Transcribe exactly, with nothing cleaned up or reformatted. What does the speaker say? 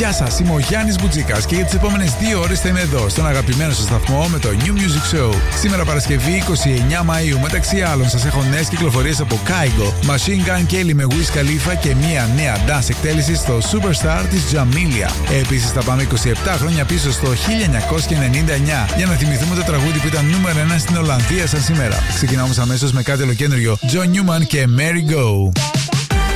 Γεια σας, είμαι ο Γιάννης Μπουτζίκας και για τις επόμενες δύο ώρες θα είμαι εδώ στον αγαπημένο σας σταθμό με το New Music Show. Σήμερα Παρασκευή είκοσι εννέα Μαΐου, μεταξύ άλλων σας έχω νέες κυκλοφορίες από Kygo, Machine Gun Kelly με Wiz Khalifa και μια νέα dance εκτέλεση στο Superstar της Jamelia. Επίσης θα πάμε είκοσι επτά χρόνια πίσω στο χίλια εννιακόσια ενενήντα εννιά για να θυμηθούμε το τραγούδι που ήταν νούμερο ένα στην Ολλανδία σαν σήμερα. Ξεκινάμε αμέσως με κάτι ολοκένουργιο, John Newman και Merry Go.